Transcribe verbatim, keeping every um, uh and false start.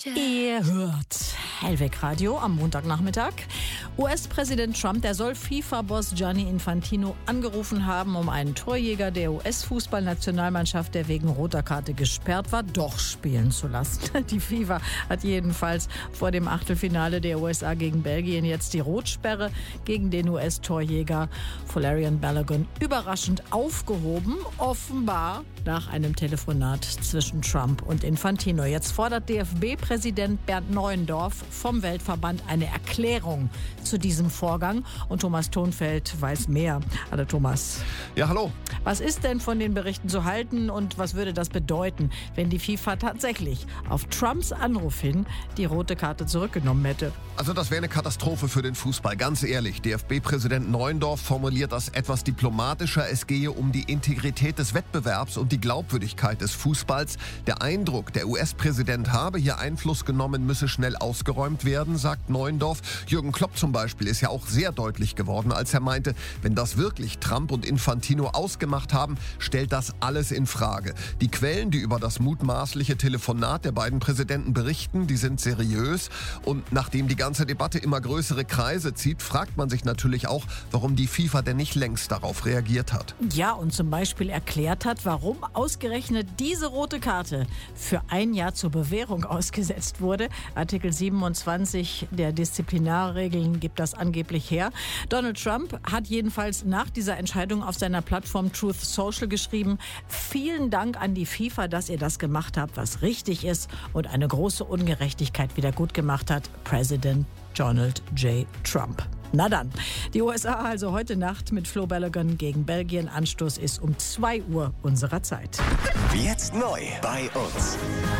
Ihr hört Hellweg Radio am Montagnachmittag. U S-Präsident Trump, der soll FIFA-Boss Gianni Infantino angerufen haben, um einen Torjäger der U S-Fußballnationalmannschaft, der wegen roter Karte gesperrt war, doch spielen zu lassen. Die FIFA hat jedenfalls vor dem Achtelfinale der U S A gegen Belgien jetzt die Rotsperre gegen den U S-Torjäger Folarin Balogun überraschend aufgehoben, offenbar nach einem Telefonat zwischen Trump und Infantino. Jetzt fordert D F B-Präsident Bernd Neuendorf vom Weltverband eine Erklärung zu diesem Vorgang. Und Thomas Thonfeld weiß mehr. Hallo Thomas. Ja, hallo. Was ist denn von den Berichten zu halten und was würde das bedeuten, wenn die FIFA tatsächlich auf Trumps Anruf hin die rote Karte zurückgenommen hätte? Also das wäre eine Katastrophe für den Fußball, ganz ehrlich. D F B-Präsident Neuendorf formuliert das etwas diplomatischer. Es gehe um die Integrität des Wettbewerbs und die Glaubwürdigkeit des Fußballs. Der Eindruck, der U S-Präsident habe hier Einfluss genommen, müsse schnell ausgeräumt werden, sagt Neuendorf. Jürgen Klopp zum Beispiel ist ja auch sehr deutlich geworden, als er meinte, wenn das wirklich Trump und Infantino ausgemacht haben, stellt das alles in Frage. Die Quellen, die über das mutmaßliche Telefonat der beiden Präsidenten berichten, die sind seriös. Und nachdem die ganze Debatte immer größere Kreise zieht, fragt man sich natürlich auch, warum die FIFA denn nicht längst darauf reagiert hat. Ja, und zum Beispiel erklärt hat, warum ausgerechnet diese rote Karte für ein Jahr zur Bewährung ausgesetzt wurde. Artikel siebenundzwanzig der Disziplinarregeln gibt das angeblich her. Donald Trump hat jedenfalls nach dieser Entscheidung auf seiner Plattform Truth Social geschrieben: Vielen Dank an die FIFA, dass ihr das gemacht habt, was richtig ist und eine große Ungerechtigkeit wieder gut gemacht hat. Präsident Donald J. Trump. Na dann, die U S A also heute Nacht mit Flo Balogun gegen Belgien. Anstoß ist um zwei Uhr unserer Zeit. Jetzt neu bei uns.